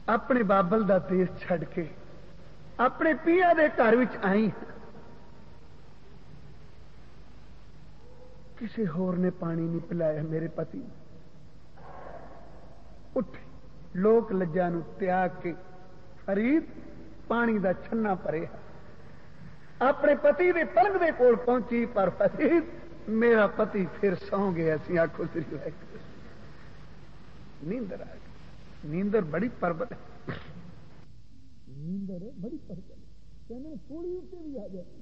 اپنے بابل دا دیس چھڈ کے اپنے پیا دے گھر وچ آئی ہاں. کسی ہور نے پانی نہیں پلایا میرے پتی نے. اٹھے لوک لجا نو تیاگ کے فرید پانی دا چھنا پرے اپنے پتی دے پلنگ دے کول پہنچی. پر فرید میرا پتی پھر سو گیا. سی آخو سری نیندر آ گئی. نیندر بڑی پربل ہے. نیندر بڑی پربل کہنے پوڑی اتنے بھی آ جاتی.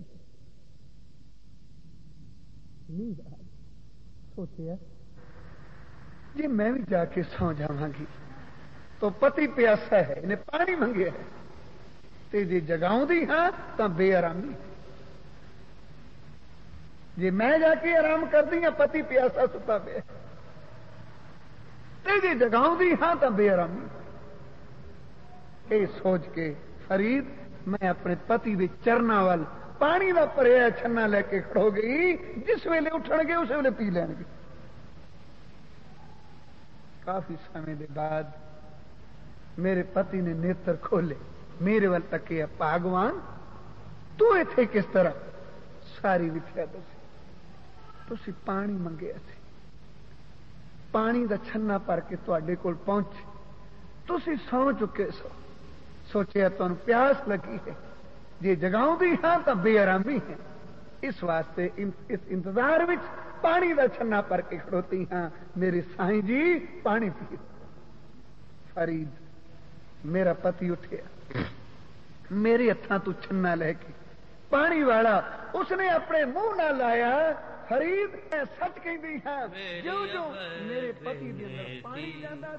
نیند آ گئی. سوچیا جی میں بھی جا کے سو جاواں گی تو پتی پیاسا ہے انہیں پانی منگیا ہے تے جی جگاؤں دی ہاں تو بے آرامی. جی میں جا کے آرام کر دی ہاں پتی پیاسا ستا پیا تے جی جگاؤں دی ہاں تو بے آرامی. یہ سوچ کے فرید میں اپنے پتی دے چرنا وال پانی دا پریا چھنا لے کے کھڑو گئی. جس ویلے اٹھن گے اس ویلے پی لین گے. کافی سمے دے بعد میرے پتی نے نیتر کھولے میرے ول تکیا. بھگوان تو ایتھے کس طرح؟ ساری وکھیا دسی. تسی پانی منگیا سی پانی دا چھنا پر کے تواڈے کول پہنچے. تسی سو چکے سو. سوچیا تمہیں پیاس لگی ہے جی جگاؤں دی ہاں تو بے آرامی ہے. اس واسطے اس انتظار وچ پانی دا چھنا پر کے کھڑوتی ہاں. میرے سائیں جی پانی پی. فرید میرا پتی اٹھیا میرے ہاتھاں تو چھنا لے کے پانی والا اس نے اپنے منہ نہ لایا. فرید میں سچ کہندی ہاں جو جو میرے پتی دے اندر پانی جاندا